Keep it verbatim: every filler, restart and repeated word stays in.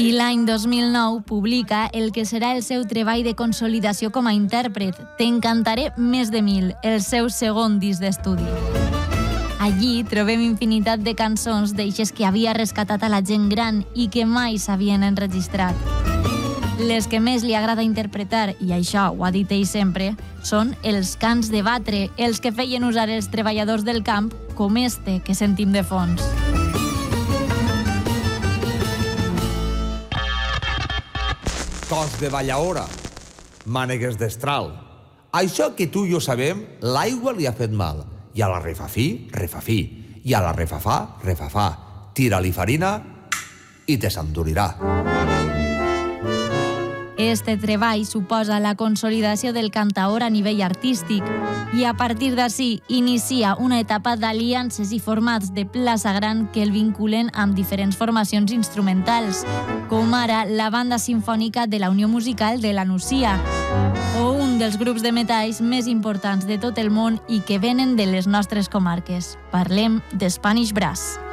I l'any dos mil nou publica el que serà el seu treball de consolidació com a intèrpret, T'encantaré més de mil, el seu segon disc d'estudi. Allí trobem infinitat de cançons d'eixes que havia rescatat a la gent gran i que mai s'havien enregistrat. Les que més li agrada interpretar, i això ho ha dit ell sempre, són els cants de batre, els que feien usar els treballadors del camp, com este que sentim de fons. Cos de ballaora, mànegues d'estral. Això que tu i jo sabem, l'aigua li ha fet mal. I a la refafí, refafí. I a la refafà, refafà. Tira-li farina i te s'endurirà. Este treball suposa la consolidació del cantaor a nivell artístic i a partir d'ací inicia una etapa d'aliances i formats de plaça gran que el vinculen amb diferents formacions instrumentals, com ara la Banda Simfònica de la Unió Musical de la Nucia, o un dels grups de metalls més importants de tot el món i que venen de les nostres comarques. Parlem de Spanish Brass.